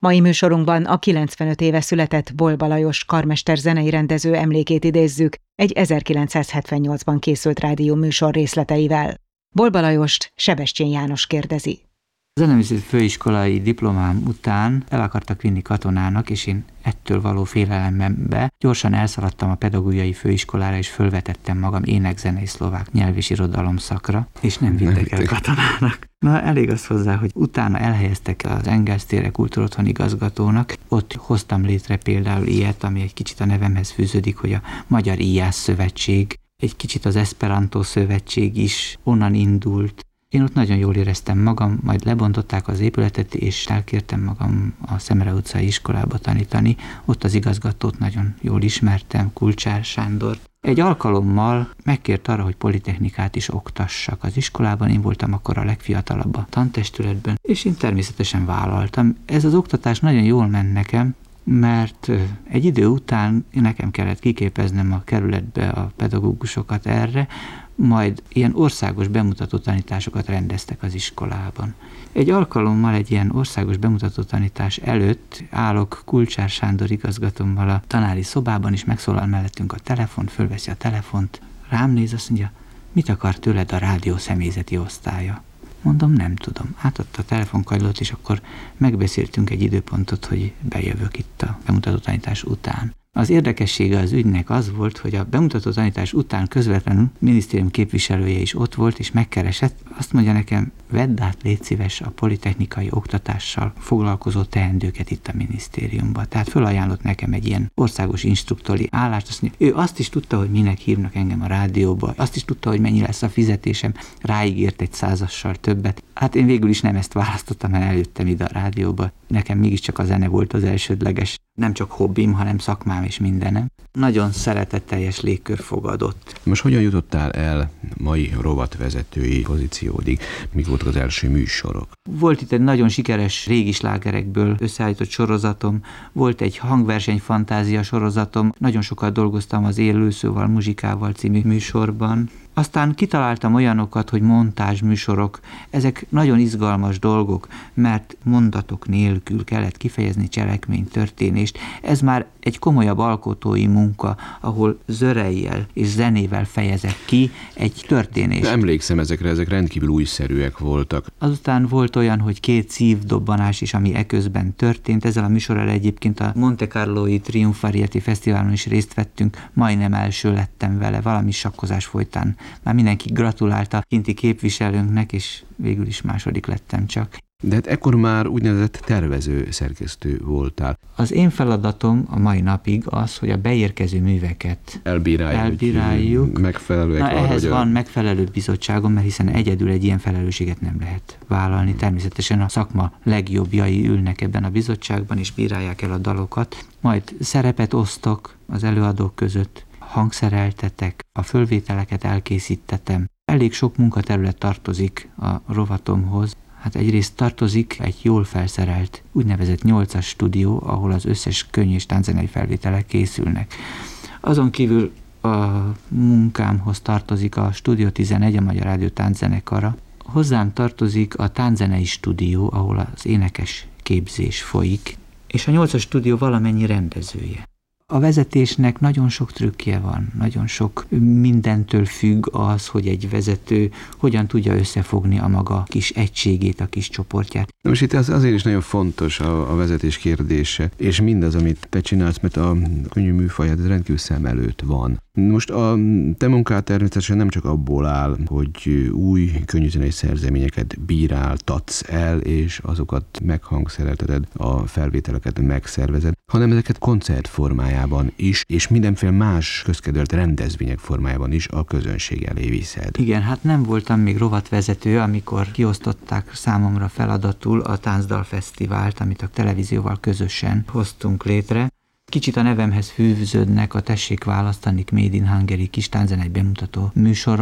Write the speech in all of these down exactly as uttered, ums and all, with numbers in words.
Mai műsorunkban a kilencvenöt éve született Bolba Lajos karmester zenei rendező emlékét idézzük egy ezerkilencszázhetvennyolcban készült rádióműsor részleteivel. Bolba Lajost Sebestyén János kérdezi. A zeneművészeti főiskolai diplomám után el akartak vinni katonának, és én ettől való félelembe gyorsan elszaladtam a pedagógiai főiskolára, és fölvetettem magam énekzenei szlovák nyelv és irodalom szakra, és nem vittek el katonának. Na, elég az hozzá, hogy utána elhelyeztek az Engels térre kultúrotthon igazgatónak. Ott hoztam létre például ilyet, ami egy kicsit a nevemhez fűződik, hogy a Magyar Íjász Szövetség, egy kicsit az Esperanto Szövetség is onnan indult. Én ott nagyon jól éreztem magam, majd lebontották az épületet, és elkértem magam a Szemere utcai iskolába tanítani. Ott az igazgatót nagyon jól ismertem, Kulcsár Sándor. Egy alkalommal megkért arra, hogy politechnikát is oktassak az iskolában. Én voltam akkor a legfiatalabb a tantestületben, és én természetesen vállaltam. Ez az oktatás nagyon jól ment nekem, mert egy idő után nekem kellett kiképeznem a kerületbe a pedagógusokat erre, majd ilyen országos bemutató tanításokat rendeztek az iskolában. Egy alkalommal egy ilyen országos bemutató tanítás előtt állok Kulcsár Sándor igazgatómmal a tanári szobában, és megszólal mellettünk a telefon, fölveszi a telefont, rám néz, azt mondja, mit akar tőled a rádió személyzeti osztálya? Mondom, nem tudom. Átadta a telefonkagylót, és akkor megbeszéltünk egy időpontot, hogy bejövök itt a bemutató tanítás után. Az érdekessége az ügynek az volt, hogy a bemutató tanítás után közvetlenül minisztérium képviselője is ott volt, és megkeresett. Azt mondja nekem, vedd át, légy szíves, a politechnikai oktatással foglalkozó teendőket itt a minisztériumban. Tehát fölajánlott nekem egy ilyen országos instruktori állást. Azt mondja, ő azt is tudta, hogy minek hívnak engem a rádióba, azt is tudta, hogy mennyi lesz a fizetésem, ráígért egy százassal többet. Hát én végül is nem ezt választottam, mert eljöttem ide a rádióba. Nekem mégiscsak a zene volt az elsődleges, nem csak hobbim, hanem szakmám és mindenem. Nagyon szeretetteljes légkör fogadott. Most hogyan jutottál el mai rovatvezetői pozíciódig? Mik voltak az első műsorok? Volt itt egy nagyon sikeres régi slágerekből összeállított sorozatom, volt egy hangverseny fantázia sorozatom, nagyon sokat dolgoztam az Élőszóval, Muzsikával című műsorban. Aztán kitaláltam olyanokat, hogy montázs műsorok. Ezek nagyon izgalmas dolgok, mert mondatok nélkül kellett kifejezni cselekmény, történést. Ez már egy komolyabb alkotói munka, ahol zörejjel és zenével fejezek ki egy történést. De emlékszem ezekre, ezek rendkívül újszerűek voltak. Azután volt olyan, hogy két szívdobbanás is, ami eközben történt. Ezzel a műsorral egyébként a Monte Carloi Triumfarieti Fesztiválon is részt vettünk, majdnem első lettem vele, valami sakkozás folytán. Már mindenki gratulálta kinti képviselőnknek, és végül is második lettem csak. De hát ekkor már úgynevezett tervező szerkesztő voltál. Az én feladatom a mai napig az, hogy a beérkező műveket elbíráljuk. elbíráljuk. Megfelelőek. Na, arra, ehhez van a... megfelelő bizottságom, mert hiszen egyedül egy ilyen felelősséget nem lehet vállalni. Természetesen a szakma legjobbjai ülnek ebben a bizottságban, és bírálják el a dalokat. Majd szerepet osztok az előadók között, hangszereltetek, a fölvételeket elkészítetem. Elég sok munkaterület tartozik a rovatomhoz. Hát egyrészt tartozik egy jól felszerelt úgynevezett nyolcas stúdió, ahol az összes könny- és tánczenei felvételek készülnek. Azon kívül a munkámhoz tartozik a Stúdió tizenegy, a Magyar Rádió tánczenekara. Hozzám tartozik a tánczenei stúdió, ahol az énekes képzés folyik, és a nyolcas stúdió valamennyi rendezője. A vezetésnek nagyon sok trükkje van, nagyon sok mindentől függ az, hogy egy vezető hogyan tudja összefogni a maga kis egységét, a kis csoportját. Na most itt az azért is nagyon fontos a, a vezetés kérdése, és mindaz, amit te csinálsz, mert a könnyű műfajad ez rendkívül szem előtt van. Most a te munkád természetesen nem csak abból áll, hogy új könnyűzenei szerzeményeket bíráltatsz el, és azokat meghangszerelteted, a felvételeket megszervezed, hanem ezeket koncert formájában is, és mindenféle más közkedvelt rendezvények formájában is a közönség elé viszed. Igen, hát nem voltam még rovatvezető, amikor kiosztották számomra feladatul a Táncdal Fesztivált, amit a televízióval közösen hoztunk létre. Kicsit a nevemhez fűződnek a Tessék választani Made in Hungary kis tánczenei bemutató műsorok.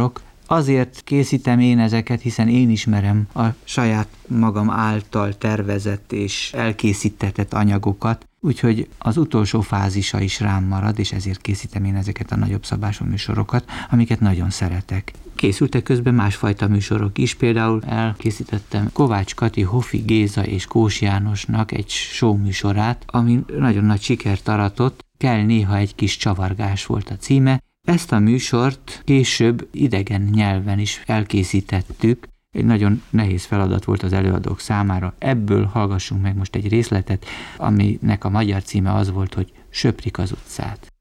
Azért készítem én ezeket, hiszen én ismerem a saját magam által tervezett és elkészítetett anyagokat, úgyhogy az utolsó fázisa is rám marad, és ezért készítem én ezeket a nagyobb szabású műsorokat, amiket nagyon szeretek. Készültek közben másfajta műsorok is, például elkészítettem Kovács Kati, Hofi Géza és Kós Jánosnak egy show műsorát, ami nagyon nagy sikert aratott, Kell néha egy kis csavargás volt a címe. Ezt a műsort később idegen nyelven is elkészítettük. Egy nagyon nehéz feladat volt az előadók számára. Ebből hallgassunk meg most egy részletet, aminek a magyar címe az volt, hogy Söprik az utcát.